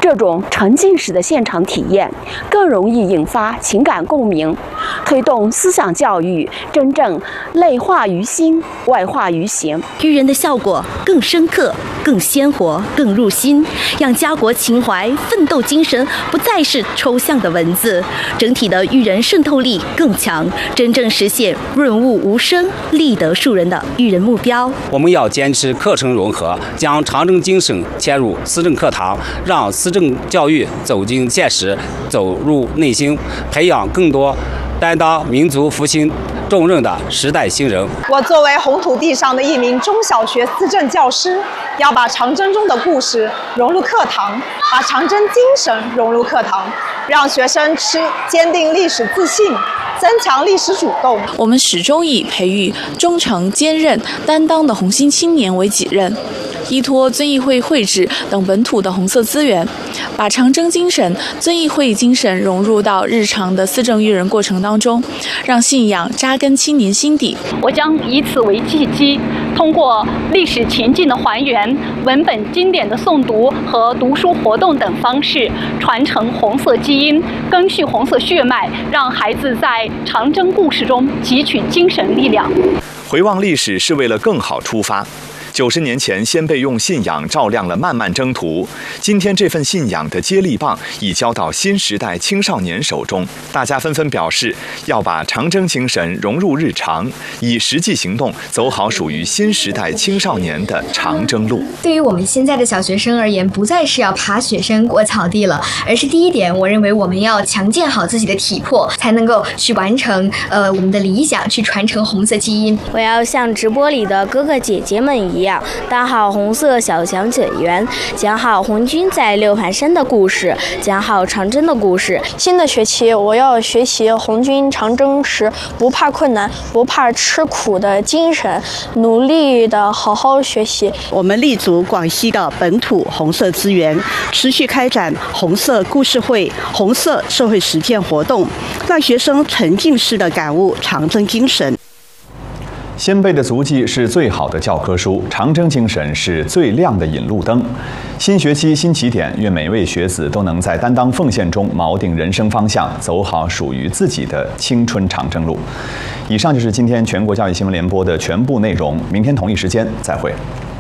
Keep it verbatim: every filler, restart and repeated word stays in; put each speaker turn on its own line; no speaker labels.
这种沉浸式的现场体验更容易引发情感共鸣，推动思想教育真正内化于心、外化于行，
育人的效果更深刻、更鲜活、更入心，让家国情怀、奋斗精神不再是抽象的文字，整体的育人渗透力更强，真正实现润物无声、立德树人的育人目标。
我们要坚持课程融合，将长征精神嵌入思政课堂，让思政教育走进现实、走入内心，培养更多担当民族复兴重任的时代新人。
我作为红土地上的一名中小学思政教师，要把长征中的故事融入课堂，把长征精神融入课堂，让学生持坚定历史自信，增强历史主动。
我们始终以培育忠诚、坚韧、担当的红星青年为己任，依托遵义会会址等本土的红色资源，把长征精神、遵义会精神融入到日常的思政育人过程当中，让信仰扎根青年心底。
我将以此为契机，通过历史情境的还原、文本经典的诵读和读书活动等方式，传承红色基因，根续红色血脉，让孩子在长征故事中汲取精神力量。
回望历史是为了更好出发。九十年前，先辈用信仰照亮了漫漫征途。今天，这份信仰的接力棒已交到新时代青少年手中，大家纷纷表示要把长征精神融入日常，以实际行动走好属于新时代青少年的长征路。
对于我们现在的小学生而言，不再是要爬雪山过草地了，而是第一点，我认为我们要强健好自己的体魄，才能够去完成呃我们的理想，去传承红色基因。
我要像直播里的哥哥姐姐们一样。一样，当好红色小讲解员，讲好红军在六盘山的故事，讲好长征的故事。
新的学期，我要学习红军长征时不怕困难、不怕吃苦的精神，努力的好好学习。
我们立足广西的本土红色资源，持续开展红色故事会、红色社会实践活动，让学生沉浸式的感悟长征精神。
先辈的足迹是最好的教科书，长征精神是最亮的引路灯。新学期新起点，愿每位学子都能在担当奉献中锚定人生方向，走好属于自己的青春长征路。以上就是今天全国教育新闻联播的全部内容，明天同一时间再会。